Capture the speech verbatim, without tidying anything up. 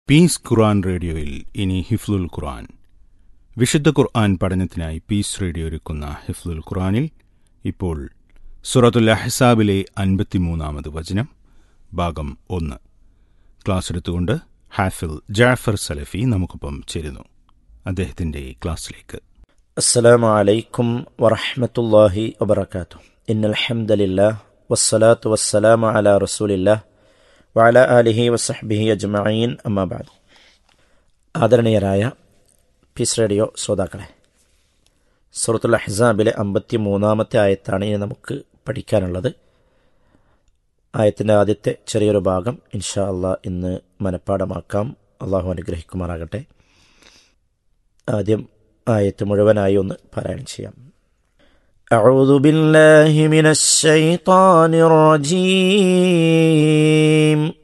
Piece ഖുർആൻ റേഡിയോയിൽ ഇനി ഹിഫ്ലുൽ ഖുർആൻ. വിശുദ്ധ ഖുർആൻ പഠനത്തിനായി പീസ് റേഡിയോ ഒരുക്കുന്ന ഹിഫ്ലുൽ ഖുർആനിൽ ഇപ്പോൾ സൂറത്തുൽ അഹ്സാബിലെ അൻപത്തിമൂന്നാമത് വചനം, ഭാഗം ഒന്ന്. ക്ലാസ് എടുത്തുകൊണ്ട് ഹാഫിൽ ജാഫർ സലഫി നമുക്കൊപ്പം ചേരുന്നു. അദ്ദേഹത്തിന്റെ ക്ലാസ്സിലേക്ക്. അസ്സലാമു അലൈക്കും വറഹ്മത്തുള്ളാഹി വബറകാതുഹു. ഇന്നൽ ഹംദലില്ലാഹ് വസ്സലാത്തു വസ്സലാമു അലാ റസൂലില്ലാഹ് വഅലാ ആലിഹി വസഹ്ബിഹി അജ്മഈൻ. അമ്മാ ബഅദ്. ആദരണീയരായ പീസ് റേഡിയോ ശ്രോതാക്കളെ, സൂറത്തുൽ അഹ്സാബിലെ അമ്പത്തി മൂന്നാമത്തെ ആയത്താണ് ഇനി നമുക്ക് പഠിക്കാനുള്ളത്. ആയത്തിൻ്റെ ആദ്യത്തെ ചെറിയൊരു ഭാഗം ഇൻഷാ അല്ലാഹ് ഇന്ന് മനഃപ്പാഠമാക്കാം. അള്ളാഹു അനുഗ്രഹിക്കുമാറാകട്ടെ. ആദ്യം ആയത്ത് മുഴുവനായി ഒന്ന് പാരായണം ചെയ്യാം. അഊദു ബില്ലാഹി മിനശ് ശൈത്വാനിർ റജീം.